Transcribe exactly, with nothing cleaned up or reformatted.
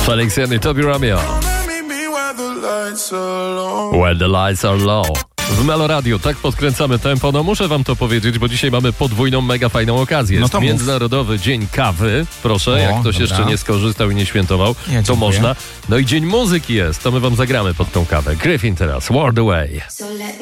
Felix Jan i Toby Romeo. When the lights are low. W Melo Radio tak podkręcamy tempo. No muszę wam to powiedzieć, bo dzisiaj mamy podwójną, mega fajną okazję. Jest no Międzynarodowy Dzień Kawy. Proszę, o, jak ktoś dobra. jeszcze nie skorzystał i nie świętował, ja to można. No i Dzień Muzyki jest. To my wam zagramy pod tą kawę. Gryffin teraz, World Away.